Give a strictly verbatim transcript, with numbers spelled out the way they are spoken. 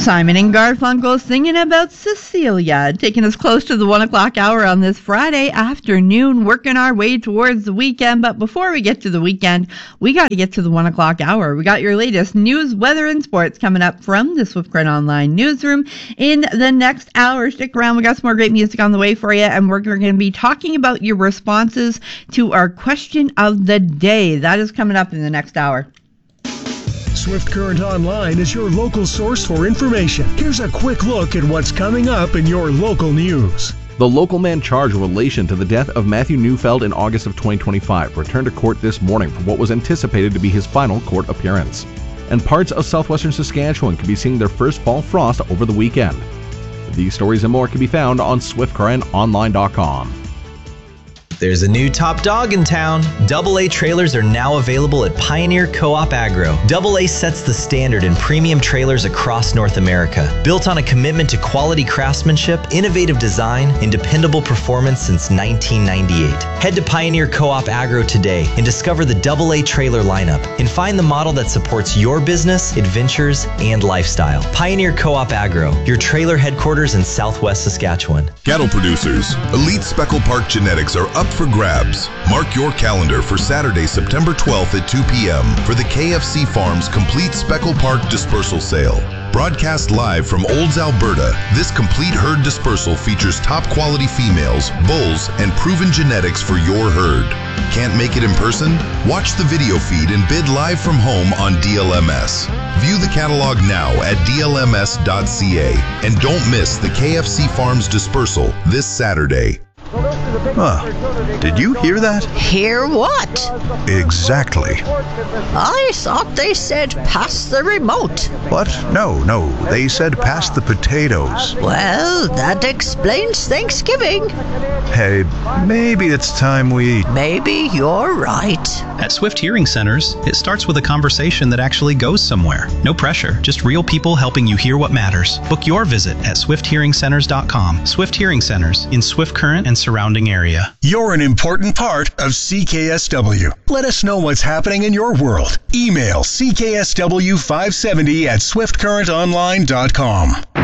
Simon and Garfunkel singing about Cecilia, taking us close to the one o'clock hour on this Friday afternoon, working our way towards the weekend. But before we get to the weekend, we got to get to the one o'clock hour. We got your latest news, weather, and sports coming up from the Swift Current Online newsroom in the next hour. Stick around. We got some more great music on the way for you, and we're going to be talking about your responses to our question of the day. That is coming up in the next hour. Swift Current Online is your local source for information. Here's a quick look at what's coming up in your local news. The local man charged in relation to the death of Matthew Neufeld in August of twenty twenty-five returned to court this morning for what was anticipated to be his final court appearance. And parts of southwestern Saskatchewan could be seeing their first fall frost over the weekend. These stories and more can be found on swift current online dot com. There's a new top dog in town. Double A trailers are now available at Pioneer Co-op Agro. Double A sets the standard in premium trailers across North America. Built on a commitment to quality craftsmanship, innovative design, and dependable performance since nineteen ninety-eight. Head to Pioneer Co-op Agro today and discover the Double A trailer lineup and find the model that supports your business, adventures, and lifestyle. Pioneer Co-op Agro, your trailer headquarters in Southwest Saskatchewan. Cattle producers, Elite Speckle Park genetics are up for grabs. Mark your calendar for Saturday, September twelfth at two p.m. for the K F C Farms Complete Speckle Park Dispersal Sale. Broadcast live from Olds, Alberta, this complete herd dispersal features top quality females, bulls, and proven genetics for your herd. Can't make it in person? Watch the video feed and bid live from home on D L M S. View the catalog now at d l m s dot c a and don't miss the K F C Farms Dispersal this Saturday. Huh. Did you hear that? Hear what? Exactly. I thought they said pass the remote. What? No, no. They said pass the potatoes. Well, that explains Thanksgiving. Hey, maybe it's time we... Maybe you're right. At Swift Hearing Centers, it starts with a conversation that actually goes somewhere. No pressure, just real people helping you hear what matters. Book your visit at swift hearing centers dot com. Swift Hearing Centers in Swift Current and surrounding area. You're an important part of C K S W. Let us know what's happening in your world. Email C K S W five seventy at swift current online dot com.